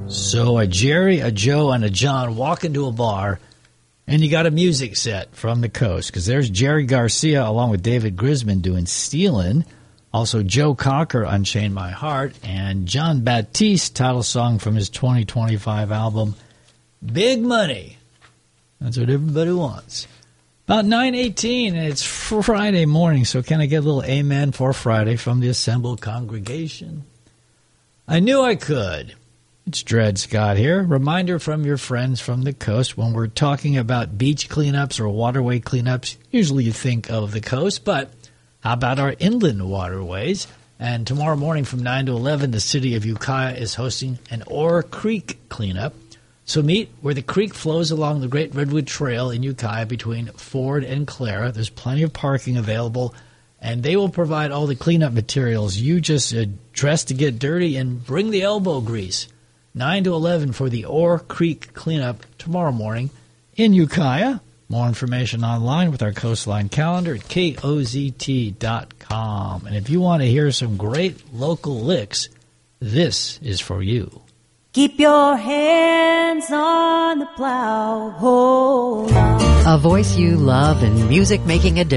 So a Jerry, a Joe, and a John walk into a bar, and you got a music set from the coast, because there's Jerry Garcia along with David Grisman doing Stealin', also Joe Cocker, Unchain My Heart, and John Batiste, title song from his 2025 album, Big Money. That's what everybody wants. About 9:18, and it's Friday morning, so can I get a little amen for Friday from the assembled congregation? I knew I could. It's Dred Scott here. Reminder from your friends from the coast, when we're talking about beach cleanups or waterway cleanups, usually you think of the coast, but how about our inland waterways? And tomorrow morning from 9 to 11, the city of Ukiah is hosting an Ore Creek cleanup. So meet where the creek flows along the Great Redwood Trail in Ukiah between Ford and Clara. There's plenty of parking available, and they will provide all the cleanup materials. You just dress to get dirty and bring the elbow grease. 9 to 11 for the Ore Creek cleanup tomorrow morning in Ukiah. More information online with our Coastline calendar at KOZT.com. And if you want to hear some great local licks, this is for you. Keep your hands on the plow, hold on. A voice you love and music making a difference.